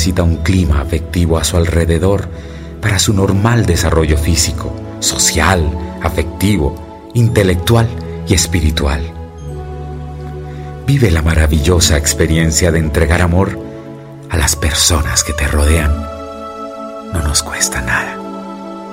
necesita un clima afectivo a su alrededor para su normal desarrollo físico, social, afectivo, intelectual y espiritual. Vive la maravillosa experiencia de entregar amor a las personas que te rodean. No nos cuesta nada.